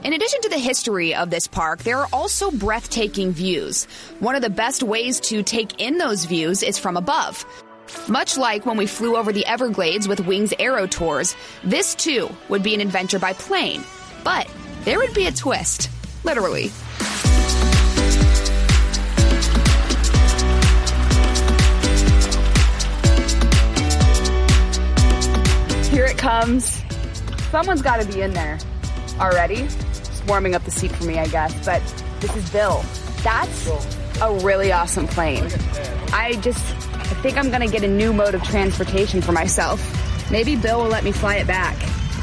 In addition to the history of this park, there are also breathtaking views. One of the best ways to take in those views is from above. Much like when we flew over the Everglades with Wings Aero Tours, this too would be an adventure by plane. But there would be a twist, literally. Here it comes. Someone's got to be in there already. Just warming up the seat for me, I guess. But this is Bill. That's a really awesome plane. I think I'm going to get a new mode of transportation for myself. Maybe Bill will let me fly it back.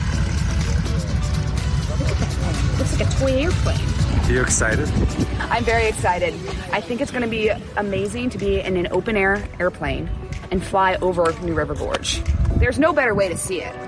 Look at that thing. Looks like a toy airplane. Are you excited? I'm very excited. I think it's going to be amazing to be in an open-air airplane and fly over New River Gorge. There's no better way to see it.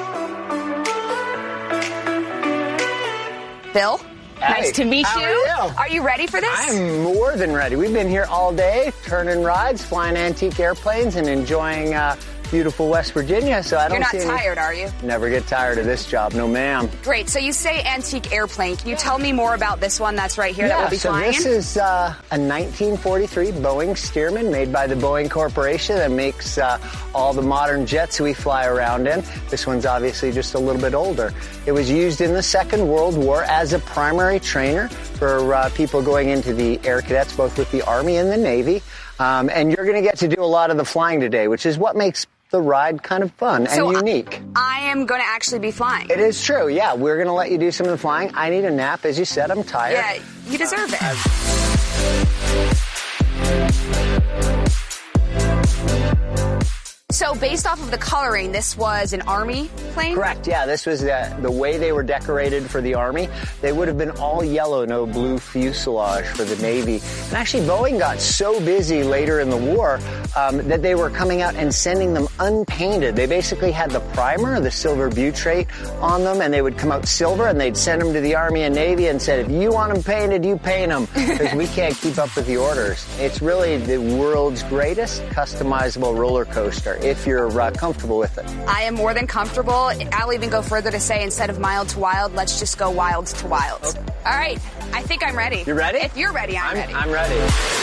Bill? Hey, nice to meet how you. are you? Are you ready for this? I'm more than ready. We've been here all day, turning rides, flying antique airplanes, and enjoying beautiful West Virginia. So I don't You're not tired, are you? Never get tired of this job, no ma'am. Great. So you say antique airplane. Can you tell me more about this one that's right here that we'll be flying this in? is a 1943 Boeing Stearman made by the Boeing Corporation that makes all the modern jets we fly around in. This one's obviously just a little bit older. It was used in the Second World War as a primary trainer for people going into the Air Cadets, both with the Army and the Navy. And you're going to get to do a lot of the flying today, which is what makes the ride kind of fun and unique. I am going to actually be flying. It is true, yeah. We're going to let you do some of the flying. I need a nap. As you said, I'm tired. Yeah, you deserve it. So based off of the coloring, this was an Army plane? Correct, yeah. This was the way they were decorated for the Army. They would have been all yellow, no blue fuselage for the Navy. And actually, Boeing got so busy later in the war that they were coming out and sending them unpainted. They basically had the primer, the silver butyrate on them, and they would come out silver, and they'd send them to the Army and Navy and said, if you want them painted, you paint them, because we can't keep up with the orders. It's really the world's greatest customizable roller coaster, if you're comfortable with it. I am more than comfortable. I'll even go further to say, instead of mild to wild, let's just go wild to wild. Okay. All right. I think I'm ready. You ready? If you're ready, I'm ready. I'm ready.